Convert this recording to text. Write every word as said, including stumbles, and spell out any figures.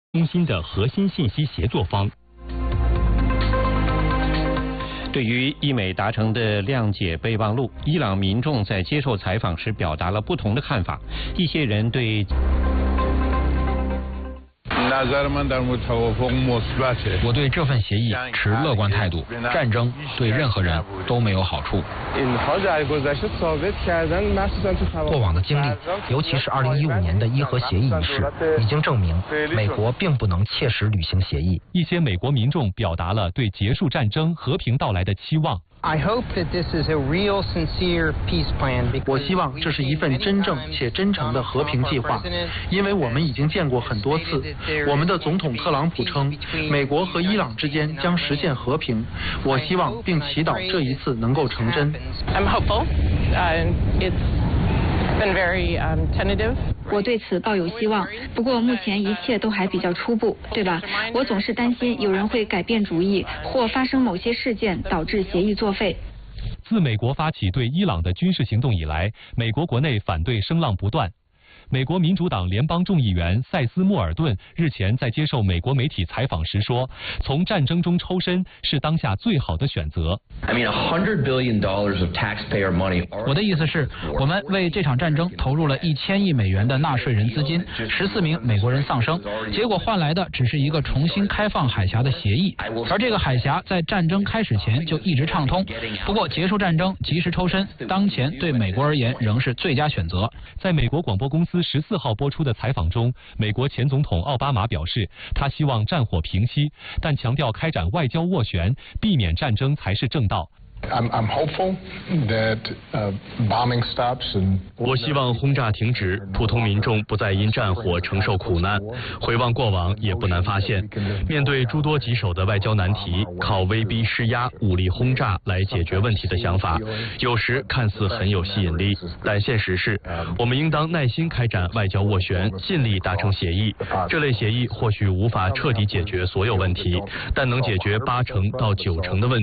中心的核心信息协作方。 对于伊美达成的谅解备忘录，伊朗民众在接受采访时表达了不同的看法。一些人对我对这份协议持乐观态度。战争对任何人都没有好处。 过往的经历，尤其是二零一五年的伊核协议一事，已经证明美国并不能切实履行协议。 一些美国民众表达了对结束战争、和平到来的期望。 我希望这是一份真正且真诚的和平计划，因为我们已经见过很多次。我们的总统特朗普称，美国和伊朗之间将实现和平。我希望并祈祷这一次能够成真。 我对此抱有希望，不过目前一切都还比较初步，对吧？我总是担心有人会改变主意，或发生某些事件导致协议作废。 自美国发起对伊朗的军事行动以来，美国国内反对声浪不断。美国民主党联邦众议员塞斯·莫尔顿日前在接受美国媒体采访时说，从战争中抽身是当下最好的选择。 我的意思是，我们为这场战争投入了一千亿美元的纳税人资金，十四名美国人丧生，结果换来的只是一个重新开放海峡的协议，而这个海峡在战争开始前就一直畅通。不过结束战争，及时抽身，当前对美国而言仍是最佳选择。 在美国广播公司十四号播出的采访中，美国前总统奥巴马表示，他希望战火平息，但强调开展外交斡旋，避免战争才是正道。 I'm, I'm hopeful that, uh, bombing stops and... 我希望轰炸停止，普通民众不再因战火承受苦难。回望过往，也不难发现，面对诸多棘手的外交难题，靠威逼施压、武力轰炸来解决问题的想法，有时看似很有吸引力，但现实是，我们应当耐心开展外交斡旋，尽力达成协议。这类协议或许无法彻底解决所有问题，但能解决八成到九成的问题。